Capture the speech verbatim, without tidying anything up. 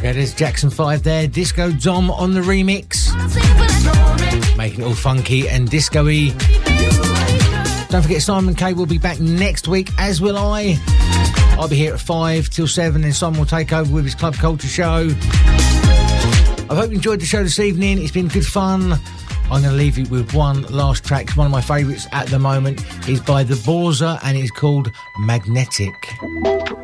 Okay, there's Jackson five there. Disco Dom on the remix. Making it all funky and disco-y. Don't forget Simon K will be back next week, as will I. I'll be here at five till seven, and Simon will take over with his Club Culture show. I hope you enjoyed the show this evening. It's been good fun. I'm going to leave you with one last track. One of my favourites at the moment is by The Borza, and it's called Magnetic.